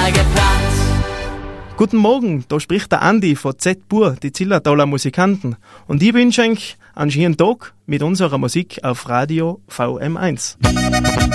geplant. Guten Morgen, da spricht der Andi von Z-Bur, die Zillertaler Musikanten. Und ich wünsche euch einen schönen Tag mit unserer Musik auf Radio VM1.